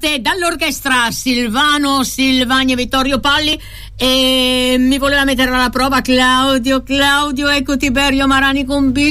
parte dall'orchestra Silvani e Vittorio Palli, e mi voleva mettere alla prova Claudio, ecco Tiberio Marani con bis